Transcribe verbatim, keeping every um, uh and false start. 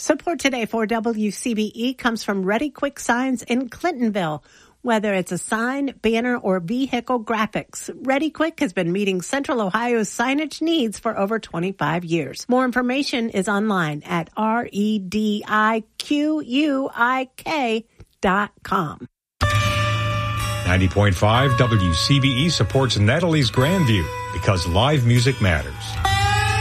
Support today for W C B E comes from Ready Quick Signs in Clintonville. Whether it's a sign, banner, or vehicle graphics, Ready Quick has been meeting Central Ohio's signage needs for over twenty-five years. More information is online at R E D I Q U I K dot com. ninety point five W C B E supports Natalie's Grandview because live music matters.